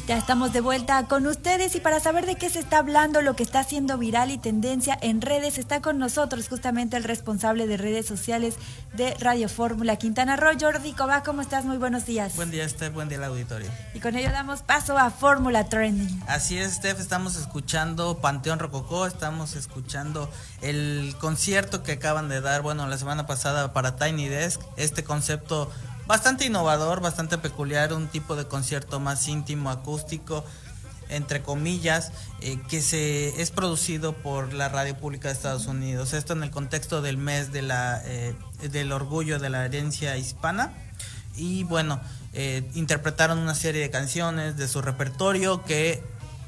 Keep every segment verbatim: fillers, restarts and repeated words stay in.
Ya estamos de vuelta con ustedes y para saber de qué se está hablando, lo que está haciendo viral y tendencia en redes, está con nosotros justamente el responsable de redes sociales de Radio Fórmula, Quintana Roo. Jordi Cobá, ¿cómo estás? Muy buenos días. Buen día, Steph, buen día al auditorio. Y con ello damos paso a Fórmula Trending. Así es, Steph, estamos escuchando Panteón Rococó, estamos escuchando el concierto que acaban de dar, bueno, la semana pasada para Tiny Desk, este concepto bastante innovador, bastante peculiar, un tipo de concierto más íntimo, acústico, entre comillas, eh, que se es producido por la Radio Pública de Estados Unidos. Esto en el contexto del mes de la eh, del orgullo de la herencia hispana. Y bueno, eh, interpretaron una serie de canciones de su repertorio que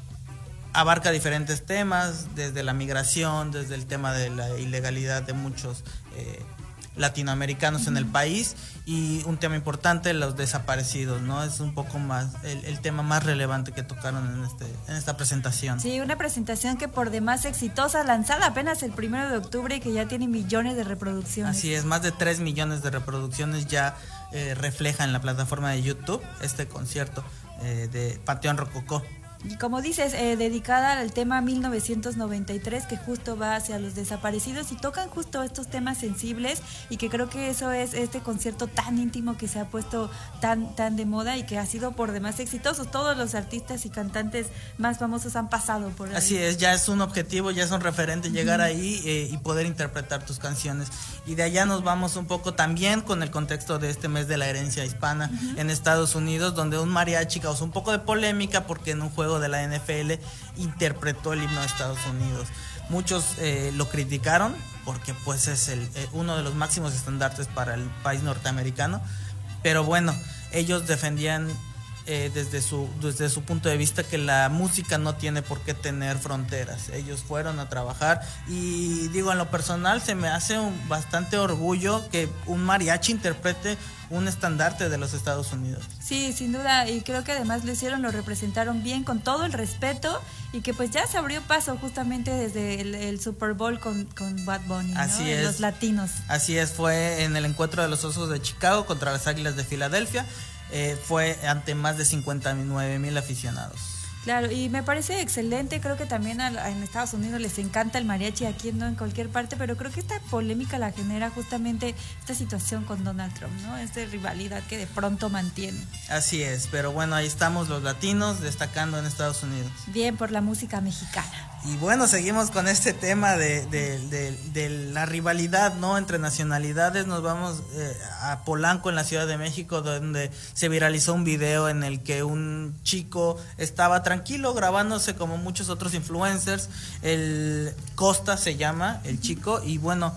abarca diferentes temas, desde la migración, desde el tema de la ilegalidad de muchos eh, latinoamericanos en el país, y un tema importante, los desaparecidos, ¿no? Es un poco más el, el tema más relevante que tocaron en este en esta presentación. Sí, una presentación que por demás exitosa, lanzada apenas el primero de octubre y que ya tiene millones de reproducciones. Así es, más de tres millones de reproducciones ya eh, refleja en la plataforma de YouTube este concierto eh, de Panteón Rococó. Y como dices, eh, dedicada al tema mil novecientos noventa y tres, que justo va hacia los desaparecidos y tocan justo estos temas sensibles, y que creo que eso es este concierto tan íntimo que se ha puesto tan tan de moda y que ha sido por demás exitoso. Todos los artistas y cantantes más famosos han pasado por ahí. Así es, ya es un objetivo, ya es un referente llegar uh-huh. ahí eh, y poder interpretar tus canciones. Y de allá nos vamos un poco también con el contexto de este mes de la herencia hispana uh-huh. en Estados Unidos, donde un mariachi causó un poco de polémica porque en un juego de la N F L interpretó el himno de Estados Unidos. Muchos eh, lo criticaron porque pues es el, eh, uno de los máximos estandartes para el país norteamericano, pero bueno, ellos defendían eh, desde su desde su punto de vista que la música no tiene por qué tener fronteras. Ellos fueron a trabajar y digo, en lo personal se me hace un bastante orgullo que un mariachi interprete un estandarte de los Estados Unidos. Sí, sin duda, y creo que además lo hicieron, lo representaron bien, con todo el respeto, y que pues ya se abrió paso justamente desde el, el Super Bowl con, con Bad Bunny, ¿no? Así es. Los latinos. Así es, fue en el encuentro de los Osos de Chicago contra las Águilas de Filadelfia, eh, fue ante más de cincuenta y nueve mil aficionados. Claro, y me parece excelente, creo que también a, a, en Estados Unidos les encanta el mariachi, aquí no en cualquier parte, pero creo que esta polémica la genera justamente esta situación con Donald Trump, ¿no? Esta rivalidad que de pronto mantiene. Así es, pero bueno, ahí estamos los latinos destacando en Estados Unidos. Bien por la música mexicana. Y bueno, seguimos con este tema de, de, de, de la rivalidad, ¿no? Entre nacionalidades. Nos vamos eh, a Polanco, en la Ciudad de México, donde se viralizó un video en el que un chico estaba tranquilo grabándose como muchos otros influencers. El Costa se llama el chico, y bueno,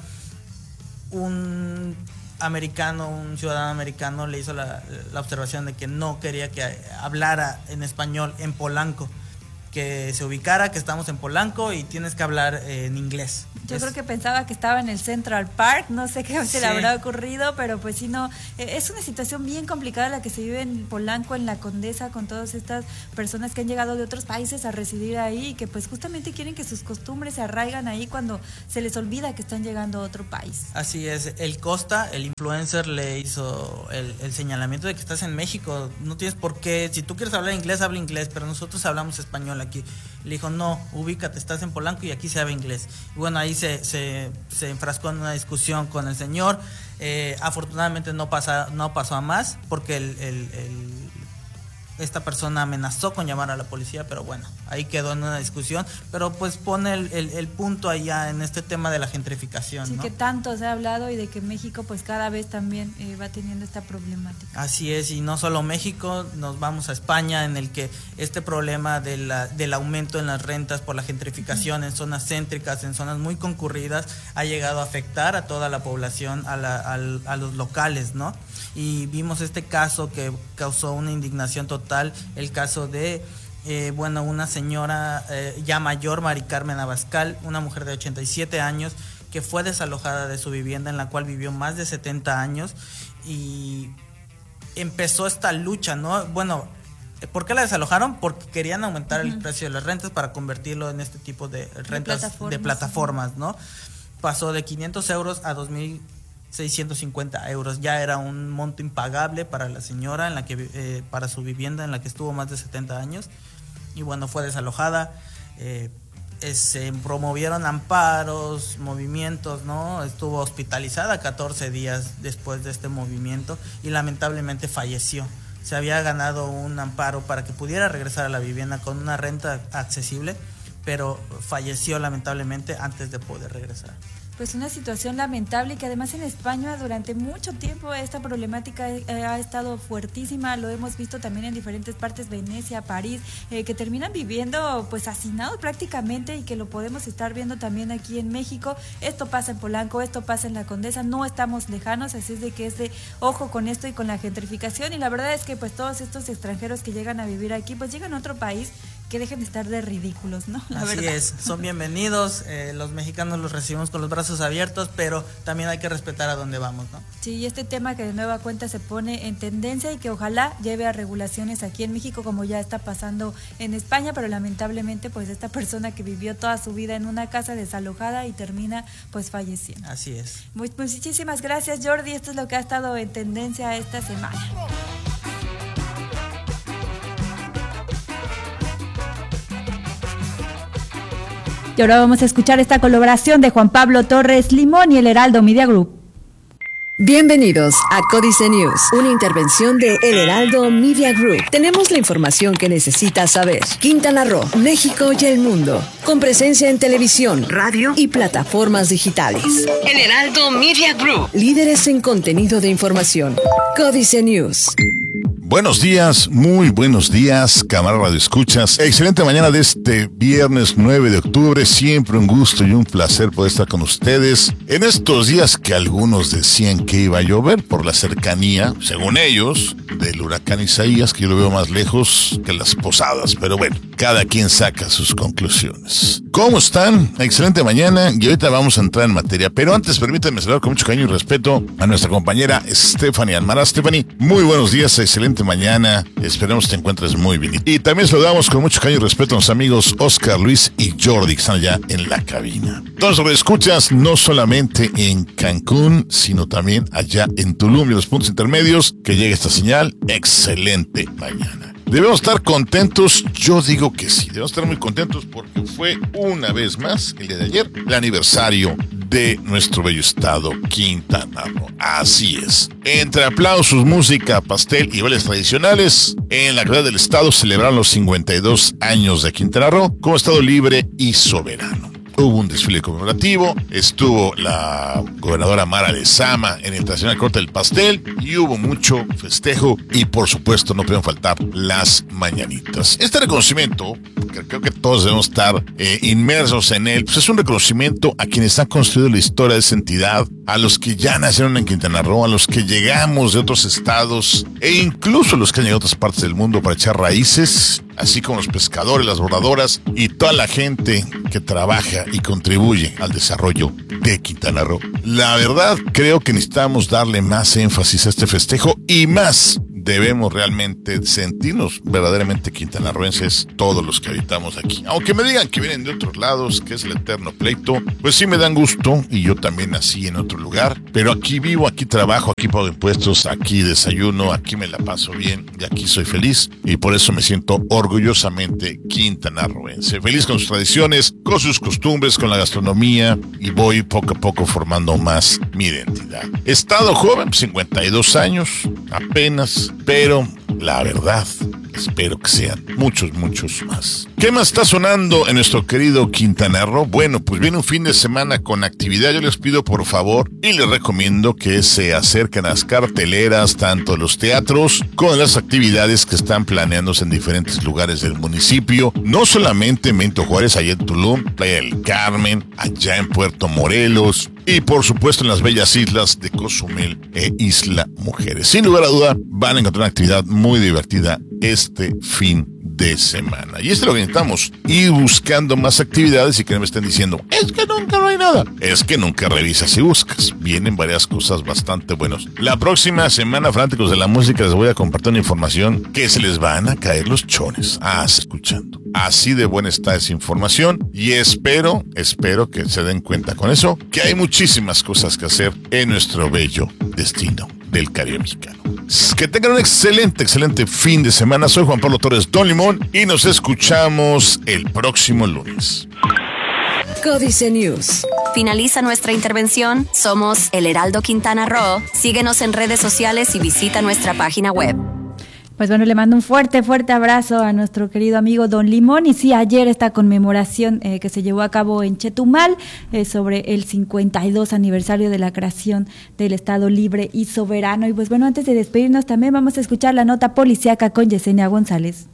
un americano, un ciudadano americano le hizo la, la observación de que no quería que hablara en español en Polanco, que se ubicara, que estamos en Polanco y tienes que hablar eh, en inglés. Yo es... creo que pensaba que estaba en el Central Park, no sé qué se sí. le habrá ocurrido, pero pues sí, no, eh, es una situación bien complicada la que se vive en Polanco, en la Condesa, con todas estas personas que han llegado de otros países a residir ahí y que pues justamente quieren que sus costumbres se arraigan ahí cuando se les olvida que están llegando a otro país. Así es, el Costa, el influencer, le hizo el, el señalamiento de que estás en México, no tienes por qué, si tú quieres hablar inglés, habla inglés, pero nosotros hablamos español aquí. Le dijo, no, ubícate, estás en Polanco y aquí se habla inglés. Y bueno, ahí se, se, se enfrascó en una discusión con el señor. Eh, afortunadamente no, pasa, no pasó a más, porque el, el, el, esta persona amenazó con llamar a la policía, pero bueno, ahí quedó en una discusión. Pero pues pone el, el, el punto allá en este tema de la gentrificación, sí, ¿no? Que tanto se ha hablado y de que México pues cada vez también eh, va teniendo esta problemática. Así es, y no solo México, nos vamos a España, en el que este problema de la, del aumento en las rentas por la gentrificación uh-huh. en zonas céntricas, en zonas muy concurridas, ha llegado a afectar a toda la población, a, la, a, a los locales, ¿no? Y vimos este caso que causó una indignación total, el caso de Eh, bueno, una señora eh, ya mayor, Mari Carmen Abascal, una mujer de ochenta y siete años, que fue desalojada de su vivienda, en la cual vivió más de setenta años, y empezó esta lucha, ¿no? Bueno, ¿por qué la desalojaron? Porque querían aumentar uh-huh. el precio de las rentas para convertirlo en este tipo de rentas de plataformas, de plataformas, ¿no? Pasó de quinientos euros a dos mil seiscientos cincuenta euros. Ya era un monto impagable para la señora, en la que eh, para su vivienda en la que estuvo más de setenta años. Y bueno, fue desalojada. Eh, eh, se promovieron amparos, movimientos, ¿no? Estuvo hospitalizada catorce días después de este movimiento y lamentablemente falleció. Se había ganado un amparo para que pudiera regresar a la vivienda con una renta accesible, pero falleció lamentablemente antes de poder regresar. Pues una situación lamentable, y que además en España durante mucho tiempo esta problemática eh, ha estado fuertísima. Lo hemos visto también en diferentes partes, Venecia, París, eh, que terminan viviendo pues hacinados prácticamente, y que lo podemos estar viendo también aquí en México. Esto pasa en Polanco, esto pasa en La Condesa, no estamos lejanos, así es de que es de ojo con esto y con la gentrificación. Y la verdad es que pues todos estos extranjeros que llegan a vivir aquí pues llegan a otro país, que dejen de estar de ridículos, ¿no? La Así verdad. es, son bienvenidos, eh, los mexicanos los recibimos con los brazos abiertos, pero también hay que respetar a dónde vamos, ¿no? Sí, y este tema que de nueva cuenta se pone en tendencia y que ojalá lleve a regulaciones aquí en México, como ya está pasando en España, pero lamentablemente pues esta persona que vivió toda su vida en una casa desalojada y termina pues falleciendo. Así es. Muy, muchísimas gracias, Jordi, esto es lo que ha estado en tendencia esta semana. Y ahora vamos a escuchar esta colaboración de Juan Pablo Torres Limón y el Heraldo Media Group. Bienvenidos a Códice News, una intervención de El Heraldo Media Group. Tenemos la información que necesitas saber. Quintana Roo, México y el mundo, con presencia en televisión, radio y plataformas digitales. El Heraldo Media Group, líderes en contenido de información. Códice News. Buenos días, muy buenos días, camarada Radio Escuchas. Excelente mañana de este viernes nueve de octubre. Siempre un gusto y un placer poder estar con ustedes en estos días que algunos decían que iba a llover por la cercanía, según ellos, del huracán Isaías, que yo lo veo más lejos que las Posadas. Pero bueno, cada quien saca sus conclusiones. ¿Cómo están? Excelente mañana y ahorita vamos a entrar en materia. Pero antes, permítanme saludar con mucho cariño y respeto a nuestra compañera Stephanie Almara. Stephanie, muy buenos días, excelente mañana, esperemos te encuentres muy bien. Y también saludamos con mucho cariño y respeto a los amigos Oscar, Luis y Jordi, que están allá en la cabina. Entonces, lo escuchas no solamente en Cancún, sino también allá en Tulum y los puntos intermedios, que llegue esta señal. Excelente mañana. ¿Debemos estar contentos? Yo digo que sí, debemos estar muy contentos porque fue una vez más, el día de ayer, el aniversario de nuestro bello estado, Quintana Roo. Así es. Entre aplausos, música, pastel y bailes tradicionales, en la ciudad del estado celebraron los cincuenta y dos años de Quintana Roo como estado libre y soberano. Hubo un desfile conmemorativo, estuvo la gobernadora Mara Lezama en el tradicional corte del pastel y hubo mucho festejo y por supuesto no pueden faltar las mañanitas. Este reconocimiento, que creo que todos debemos estar eh, inmersos en él, pues es un reconocimiento a quienes han construido la historia de esa entidad, a los que ya nacieron en Quintana Roo, a los que llegamos de otros estados e incluso los que han llegado a otras partes del mundo para echar raíces, así como los pescadores, las bordadoras y toda la gente que trabaja y contribuye al desarrollo de Quintana Roo. La verdad, creo que necesitamos darle más énfasis a este festejo y más debemos realmente sentirnos verdaderamente quintanarroenses todos los que habitamos aquí. Aunque me digan que vienen de otros lados, que es el eterno pleito, pues sí me dan gusto y yo también nací en otro lugar, pero aquí vivo, aquí trabajo, aquí pago impuestos, aquí desayuno, aquí me la paso bien y aquí soy feliz y por eso me siento orgullosamente quintanarroense. Feliz con sus tradiciones, con sus costumbres, con la gastronomía y voy poco a poco formando más mi identidad. Estado joven, cincuenta y dos años, apenas, pero la verdad, espero que sean muchos, muchos más. ¿Qué más está sonando en nuestro querido Quintana Roo? Bueno, pues viene un fin de semana con actividad. Yo les pido por favor y les recomiendo que se acerquen a las carteleras, tanto los teatros como las actividades que están planeándose en diferentes lugares del municipio. No solamente en Benito Juárez, allá en Tulum, Playa del Carmen, allá en Puerto Morelos y por supuesto en las bellas islas de Cozumel e Isla Mujeres. Sin lugar a duda, van a encontrar una actividad muy divertida este fin de semana. Y esto es lo que necesitamos, ir buscando más actividades y que no me estén diciendo, es que nunca no hay nada. Es que nunca revisas y buscas. Vienen varias cosas bastante buenas. La próxima semana, fanáticos de la música, les voy a compartir una información que se les van a caer los chones. Ah, escuchando. Así de buena está esa información y espero, espero que se den cuenta con eso, que hay muchísimas cosas que hacer en nuestro bello destino del Caribe mexicano. Que tengan un excelente, excelente fin de semana. Soy Juan Pablo Torres Don Limón y nos escuchamos el próximo lunes. Códice News. Finaliza nuestra intervención. Somos El Heraldo Quintana Roo. Síguenos en redes sociales y visita nuestra página web. Pues bueno, le mando un fuerte, fuerte abrazo a nuestro querido amigo Don Limón. Y sí, ayer esta conmemoración eh, que se llevó a cabo en Chetumal eh, sobre el cincuenta y dos aniversario de la creación del Estado Libre y Soberano. Y pues bueno, antes de despedirnos también vamos a escuchar la nota policíaca con Yesenia González.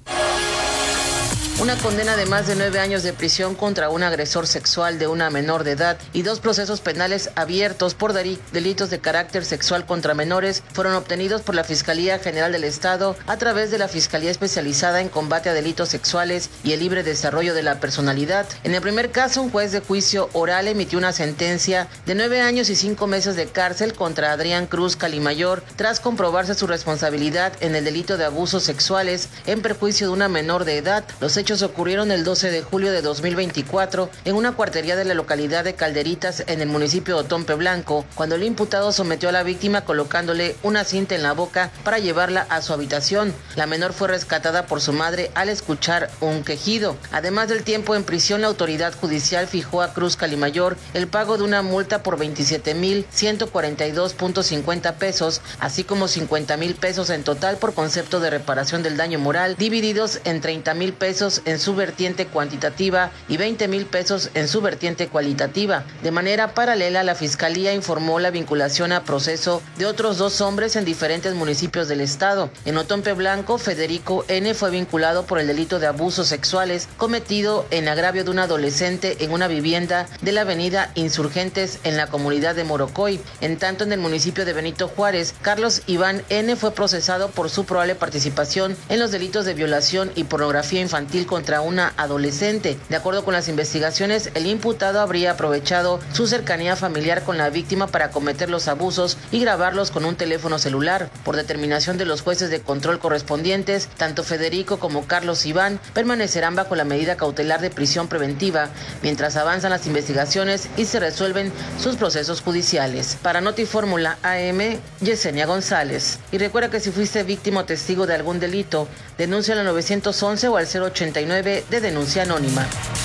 Una condena de más de nueve años de prisión contra un agresor sexual de una menor de edad y dos procesos penales abiertos por delitos de carácter sexual contra menores fueron obtenidos por la Fiscalía General del Estado a través de la Fiscalía Especializada en Combate a Delitos Sexuales y el Libre Desarrollo de la Personalidad. En el primer caso, un juez de juicio oral emitió una sentencia de nueve años y cinco meses de cárcel contra Adrián Cruz Calimayor tras comprobarse su responsabilidad en el delito de abusos sexuales en perjuicio de una menor de edad. Los hechos ocurrieron el doce de julio de dos mil veinticuatro en una cuartería de la localidad de Calderitas en el municipio de Otompe Blanco, cuando el imputado sometió a la víctima colocándole una cinta en la boca para llevarla a su habitación. La menor fue rescatada por su madre al escuchar un quejido. Además del tiempo en prisión, la autoridad judicial fijó a Cruz Calimayor el pago de una multa por veintisiete mil ciento cuarenta y dos punto cincuenta pesos, así como cincuenta mil pesos en total por concepto de reparación del daño moral, divididos en treinta mil pesos en su vertiente cuantitativa y veinte mil pesos en su vertiente cualitativa. De manera paralela, la Fiscalía informó la vinculación a proceso de otros dos hombres en diferentes municipios del estado. En Otompe Blanco, Federico N. fue vinculado por el delito de abusos sexuales cometido en agravio de un adolescente en una vivienda de la avenida Insurgentes en la comunidad de Morocoy. En tanto, en el municipio de Benito Juárez, Carlos Iván N. fue procesado por su probable participación en los delitos de violación y pornografía infantil contra una adolescente. De acuerdo con las investigaciones, el imputado habría aprovechado su cercanía familiar con la víctima para cometer los abusos y grabarlos con un teléfono celular. Por determinación de los jueces de control correspondientes, tanto Federico como Carlos Iván permanecerán bajo la medida cautelar de prisión preventiva mientras avanzan las investigaciones y se resuelven sus procesos judiciales. Para Notifórmula A M, Yesenia González. Y recuerda que si fuiste víctima o testigo de algún delito, denuncia al nueve once o al cero ochenta y nueve de denuncia anónima.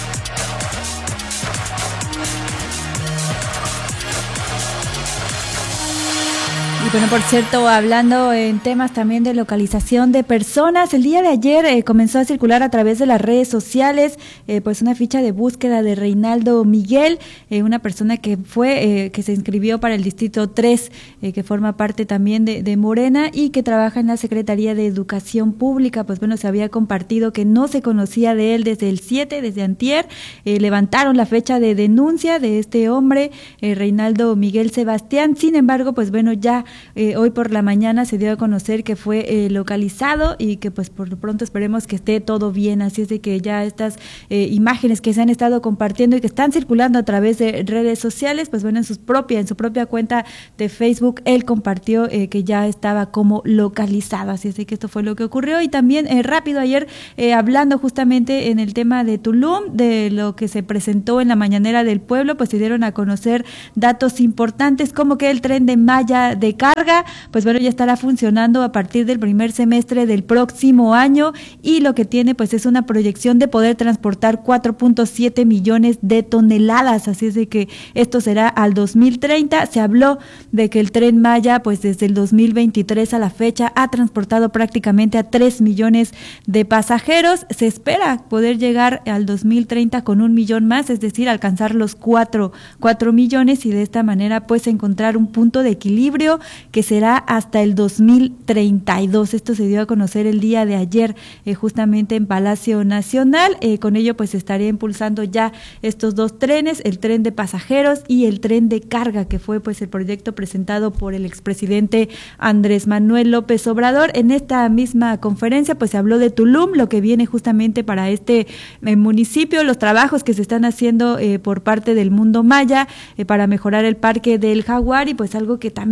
Y bueno, por cierto, hablando en temas también de localización de personas, el día de ayer eh, comenzó a circular a través de las redes sociales eh, pues una ficha de búsqueda de Reinaldo Miguel, eh, una persona que fue, eh, que se inscribió para el Distrito tres, eh, que forma parte también de, de Morena y que trabaja en la Secretaría de Educación Pública. Pues bueno, se había compartido que no se conocía de él desde el siete, desde antier. Eh, levantaron la fecha de denuncia de este hombre, eh, Reinaldo Miguel Sebastián. Sin embargo, pues bueno, ya Eh, hoy por la mañana se dio a conocer que fue eh, localizado y que pues por lo pronto esperemos que esté todo bien. Así es de que ya estas eh, imágenes que se han estado compartiendo y que están circulando a través de redes sociales, pues bueno, en sus propia, en su propia cuenta de Facebook, él compartió eh, que ya estaba como localizado. Así es de que esto fue lo que ocurrió. Y también eh, rápido ayer, eh, hablando justamente en el tema de Tulum, de lo que se presentó en la mañanera del pueblo, pues se dieron a conocer datos importantes como que el tren de Maya de carga, pues bueno, ya estará funcionando a partir del primer semestre del próximo año y lo que tiene pues es una proyección de poder transportar cuatro punto siete millones de toneladas, así es de que esto será al dos mil treinta. Se habló de que el Tren Maya pues desde el dos mil veintitrés a la fecha ha transportado prácticamente a tres millones de pasajeros. Se espera poder llegar al dos mil treinta con un millón más, es decir, alcanzar los cuatro, cuatro millones y de esta manera pues encontrar un punto de equilibrio que será hasta el dos mil treinta y dos. Esto se dio a conocer el día de ayer eh, justamente en Palacio Nacional. Eh, con ello pues estaría impulsando ya estos dos trenes, el tren de pasajeros y el tren de carga, que fue pues el proyecto presentado por el expresidente Andrés Manuel López Obrador. En esta misma conferencia pues se habló de Tulum, lo que viene justamente para este eh, municipio, los trabajos que se están haciendo eh, por parte del Mundo Maya eh, para mejorar el Parque del Jaguar y pues algo que también se hizo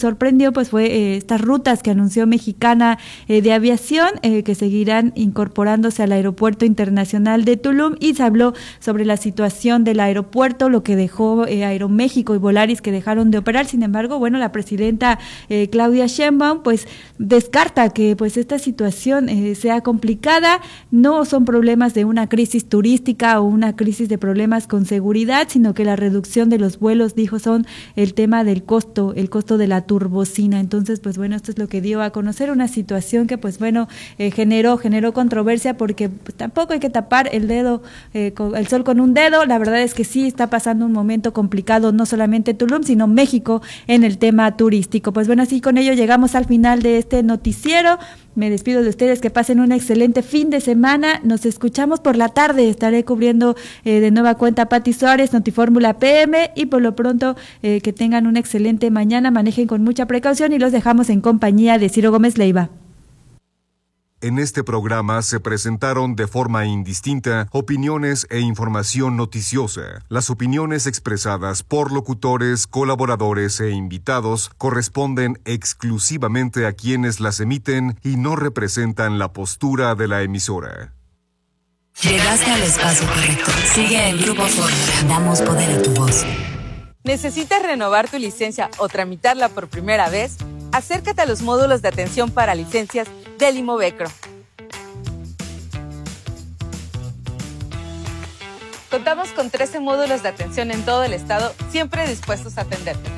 sorprendió pues fue eh, estas rutas que anunció Mexicana eh, de Aviación, eh, que seguirán incorporándose al Aeropuerto Internacional de Tulum, y se habló sobre la situación del aeropuerto, lo que dejó eh, Aeroméxico y Volaris, que dejaron de operar. Sin embargo, bueno, la presidenta eh, Claudia Sheinbaum pues descarta que pues esta situación eh, sea complicada. No son problemas de una crisis turística o una crisis de problemas con seguridad, sino que la reducción de los vuelos, dijo, son el tema del costo, el costo de la turbocina. Entonces, pues bueno, esto es lo que dio a conocer, una situación que pues bueno, eh, generó, generó controversia, porque pues, tampoco hay que tapar el dedo, eh, con, el sol con un dedo. La verdad es que sí está pasando un momento complicado, no solamente Tulum, sino México en el tema turístico. Pues bueno, así con ello llegamos al final de este noticiero. Me despido de ustedes, que pasen un excelente fin de semana. Nos escuchamos por la tarde. Estaré cubriendo eh, de nueva cuenta Pati Suárez, Notifórmula P M, y por lo pronto eh, que tengan una excelente mañana, manejen con mucha precaución y los dejamos en compañía de Ciro Gómez Leiva. En este programa se presentaron de forma indistinta opiniones e información noticiosa. Las opiniones expresadas por locutores, colaboradores e invitados corresponden exclusivamente a quienes las emiten y no representan la postura de la emisora. Llegaste al espacio correcto. Sigue en Grupo Fórmula. Damos poder a tu voz. ¿Necesitas renovar tu licencia o tramitarla por primera vez? Acércate a los módulos de atención para licencias del Imovecro. Contamos con trece módulos de atención en todo el estado, siempre dispuestos a atenderte.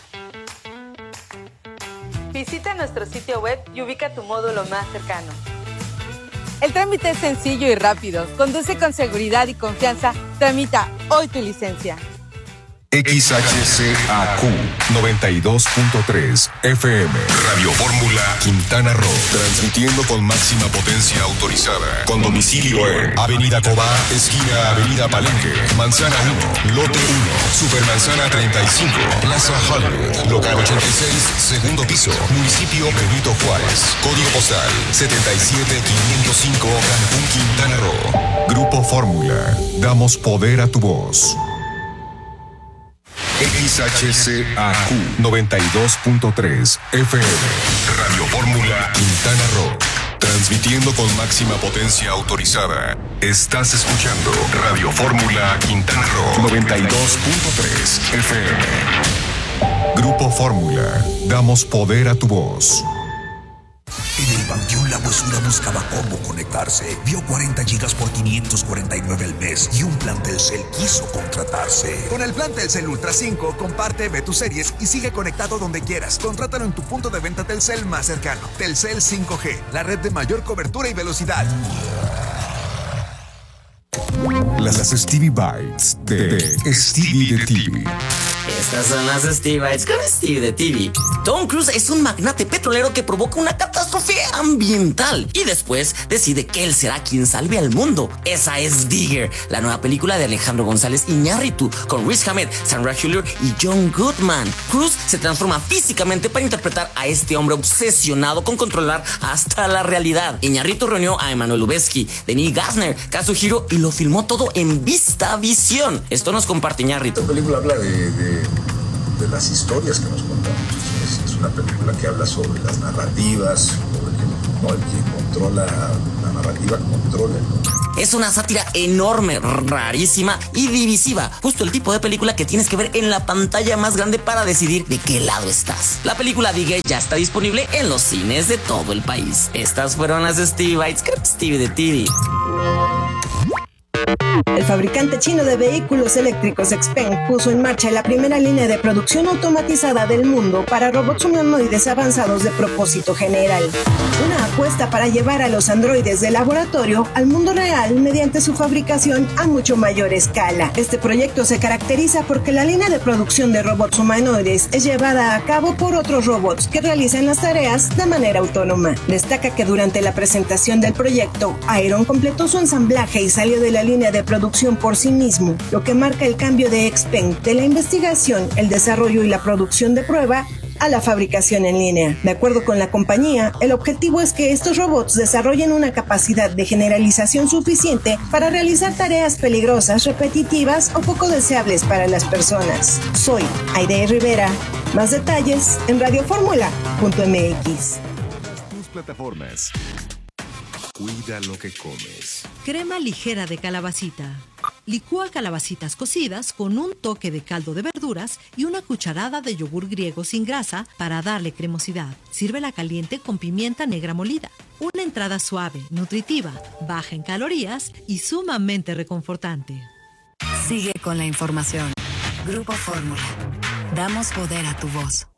Visita nuestro sitio web y ubica tu módulo más cercano. El trámite es sencillo y rápido. Conduce con seguridad y confianza. Tramita hoy tu licencia. X H C A Q noventa y dos punto tres F M Radio Fórmula Quintana Roo, transmitiendo con máxima potencia autorizada, con domicilio en Avenida Cobá, esquina Avenida Palenque, Manzana uno, Lote uno, Supermanzana treinta y cinco, Plaza Hollywood, local ochenta y seis, segundo piso, municipio Benito Juárez, código postal setenta y siete quinientos cinco, Cancún, Quintana Roo. Grupo Fórmula, damos poder a tu voz. X H C A Q noventa y dos punto tres F M Radio Fórmula Quintana Roo, transmitiendo con máxima potencia autorizada. Estás escuchando Radio Fórmula Quintana Roo noventa y dos punto tres F M. Grupo Fórmula, damos poder a tu voz. En el Panteón La Huesuda buscaba cómo conectarse. Vio cuarenta gigas por quinientos cuarenta y nueve al mes y un plan Telcel quiso contratarse. Con el plan Telcel Ultra cinco, comparte, ve tus series y sigue conectado donde quieras. Contrátalo en tu punto de venta Telcel más cercano. Telcel cinco G, la red de mayor cobertura y velocidad. Las Stevie Bites de, de Stevie de T V. Estas son las Stevie Bites con Stevie de T V. Tom Cruise es un magnate petrolero que provoca una catástrofe ambiental y después decide que él será quien salve al mundo. Esa es Digger, la nueva película de Alejandro González Iñárritu, con Riz Ahmed, Sandra Hüller y John Goodman. Cruise se transforma físicamente para interpretar a este hombre obsesionado con controlar hasta la realidad. Iñárritu reunió a Emmanuel Lubezki, Denis Gassner, Kazuhiro y lo filmó todo en VistaVision. Esto nos comparte Iñárritu. Esta película habla de, de, de las historias que nos contamos. Es, es una película que habla sobre las narrativas, sobre que, no, el que controla la narrativa controla. Es una sátira enorme, rarísima y divisiva. Justo el tipo de película que tienes que ver en la pantalla más grande para decidir de qué lado estás. La película Digger ya está disponible en los cines de todo el país. Estas fueron las Stevie Bites con Stevie de T V. El fabricante chino de vehículos eléctricos XPeng puso en marcha la primera línea de producción automatizada del mundo para robots humanoides avanzados de propósito general. Una apuesta para llevar a los androides de laboratorio al mundo real mediante su fabricación a mucho mayor escala. Este proyecto se caracteriza porque la línea de producción de robots humanoides es llevada a cabo por otros robots que realizan las tareas de manera autónoma. Destaca que durante la presentación del proyecto, Iron completó su ensamblaje y salió de la línea de producción por sí mismo, lo que marca el cambio de XPeng de la investigación, el desarrollo y la producción de prueba a la fabricación en línea. De acuerdo con la compañía, el objetivo es que estos robots desarrollen una capacidad de generalización suficiente para realizar tareas peligrosas, repetitivas o poco deseables para las personas. Soy Aide Rivera Más detalles en radio fórmula punto m x. Tus plataformas. Cuida lo que comes. Crema ligera de calabacita. Licúa calabacitas cocidas con un toque de caldo de verduras y una cucharada de yogur griego sin grasa para darle cremosidad. Sírvela caliente con pimienta negra molida. Una entrada suave, nutritiva, baja en calorías y sumamente reconfortante. Sigue con la información. Grupo Fórmula. Damos poder a tu voz.